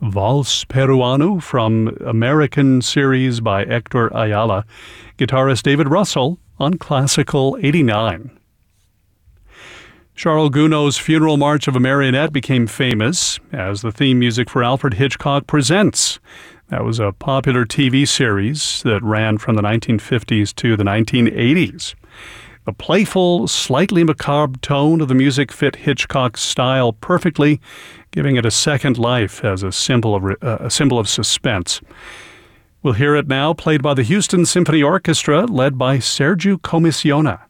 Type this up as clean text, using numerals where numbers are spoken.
Vals Peruano from American series by Hector Ayala. Guitarist David Russell on Classical 89. Charles Gounod's Funeral March of a Marionette became famous as the theme music for Alfred Hitchcock Presents. That was a popular TV series that ran from the 1950s to the 1980s. The playful, slightly macabre tone of the music fit Hitchcock's style perfectly, giving it a second life as a symbol of suspense. We'll hear it now, played by the Houston Symphony Orchestra, led by Sergiu Comissiona.